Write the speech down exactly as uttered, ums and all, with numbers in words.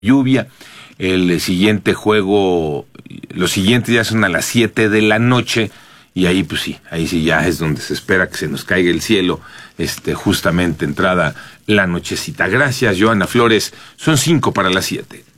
lluvia. El siguiente juego, los siguientes ya son a las siete de la noche, y ahí pues sí, ahí sí ya es donde se espera que se nos caiga el cielo, este, justamente entrada la nochecita. Gracias, Joana Flores, son cinco para las siete.